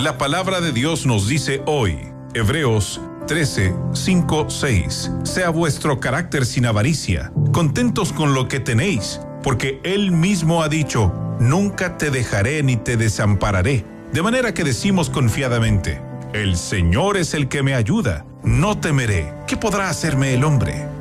La palabra de Dios nos dice hoy, Hebreos 13, 5, 6, sea vuestro carácter sin avaricia, contentos con lo que tenéis, porque Él mismo ha dicho, nunca te dejaré ni te desampararé. De manera que decimos confiadamente, el Señor es el que me ayuda, no temeré. ¿Qué podrá hacerme el hombre?